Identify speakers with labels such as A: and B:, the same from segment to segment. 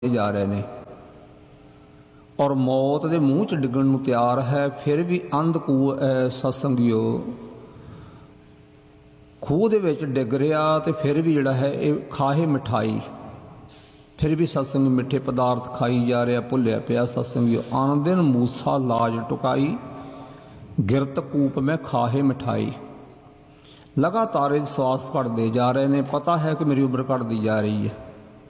A: जा रहे ने और मौत के मूँह च डिगण नूं तैयार है, फिर भी अंधकू सत्संगियो खूह दे विच डिग रहा तो फिर भी जिहड़ा है ये खाहे मिठाई, फिर भी सत्संग मिठे पदार्थ खाई जा रहा, भुलिया पिया सत्संगियो। आन दिन मूसा लाज टुकाई, गिरत कूप में खाहे मिठाई। लगातार श्वास घटते जा रहे हैं, पता है कि मेरी उम्र घटती जा रही है,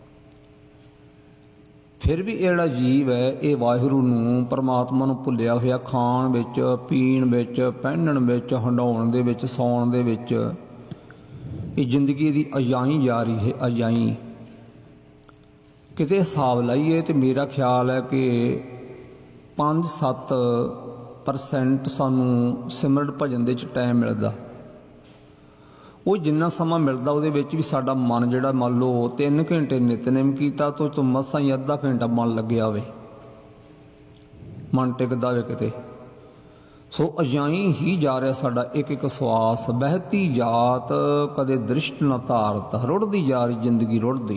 A: फिर भी ये जीव है ये वाहिगुरू नूं परमात्मा नूं भुलिया होया खाण विच, पीण विच, पहनण विच, हंडाउण दे विच, सौण दे विच, ये जिंदगी दी अजाई जा रही है, अजाई। किते हिसाब लाइए तो मेरा ख्याल है कि 5-7% सानू सिमरन भजन दे टाइम मिलता, वो जिन्ना समा मिलता वो भी साडा मन जिहड़ा मान लो 3 घंटे नितनेम कीता तो मसा ही अद्धा घंटा मन लग्या होवे, मन टिकदा होवे किते। सो अजाई ही जा रहा साडा एक एक श्वास, बहती जात कदे दृष्ट न धारत, रुड़दी जा रही जिंदगी, रुड़दी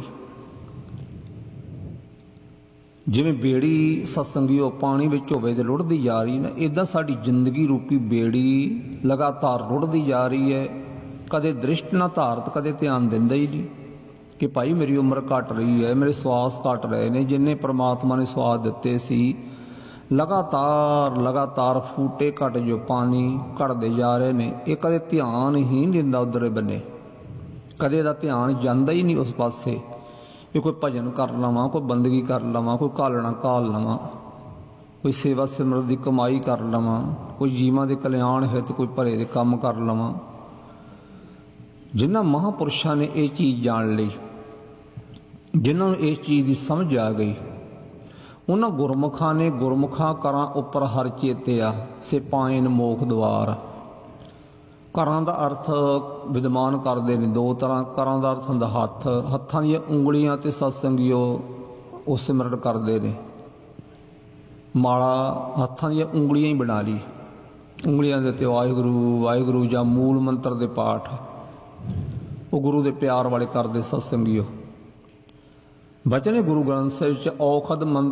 A: जिवें बेड़ी सत्संगियों पानी विच होवे ते रुड़दी जा रही ना, इदां साडी जिंदगी रूपी बेड़ी लगातार रुड़दी जा रही है। कदे दृष्ट ना धारत, कदे ध्यान दिंदा ही नहीं कि भाई मेरी उम्र घट रही है, मेरे श्वास घट रहे हैं, जिन्हें परमात्मा ने श्वास दिते सी लगातार लगातार फूटे घट जो पानी घटते जा रहे हैं, ये कदे ध्यान ही नहीं दिंदा उधर बने, कदे दा ध्यान जांदा ही नहीं उस पासे कि कोई भजन कर लवां, कोई बंदगी कर लवां, कोई घालना घाल लवां, कोई सेवा सिमरन की कमाई कर लवां, कोई जीवां दे कल्याण है तो कोई भले दे काम कर लवां। जिन्हां महापुरुषों ने ये चीज़ जान ली, जिन्होंने इस चीज़ की समझ आ गई, उन्होंने गुरमुखा ने गुरमुखा करां उपर हर चेतिया से पाइन मोख द्वार। करां दा अर्थ विद्वान करते हैं 2 तरह, करां दा अर्थ हुंदा हत्थ, हत्थां दी उंगलियां ते सत्संगियों वो सिमरन करते हैं, माला हत्थां दी उंगलियां ही बना ली, उंगलियां दे ते वाहिगुरू वाहिगुरू जां मूल मंत्र दे पाठ वो गुरु दे प्यार वाले करते सत्संगियों। बचन गुरु ग्रंथ साहिब च औखद मंत्र